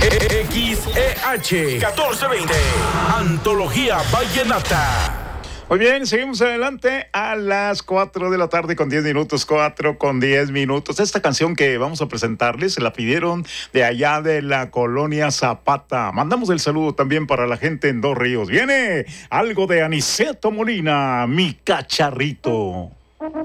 XEH 1420, Antología Vallenata. Muy bien, seguimos adelante a las 4 de la tarde con 10 minutos, 4 con 10 minutos. Esta canción que vamos a presentarles se la pidieron de allá de la colonia Zapata. Mandamos el saludo también para la gente en Dos Ríos. Viene algo de Aniceto Molina, mi cacharrito.